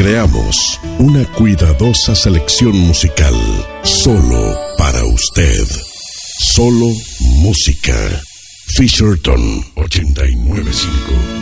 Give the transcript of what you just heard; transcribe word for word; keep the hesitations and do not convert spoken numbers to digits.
Creamos una cuidadosa selección musical solo para usted. Solo música. Fisherton ochenta y nueve punto cinco.